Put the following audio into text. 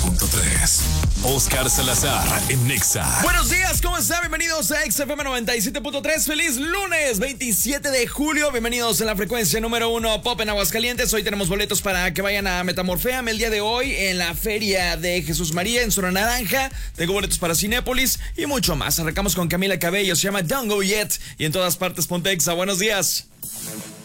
97.3. Oscar Salazar en Nexa. Buenos días, ¿cómo están? Bienvenidos a XFM 97.3. Feliz lunes 27 de julio. Bienvenidos en la frecuencia número 1 Pop en Aguascalientes. Hoy tenemos boletos para que vayan a Metamorféame el día de hoy en la Feria de Jesús María en Zona Naranja. Tengo boletos para Cinépolis y mucho más. Arrancamos con Camila Cabello. Se llama Don't Go Yet y en todas partes ponte Exa. Buenos días.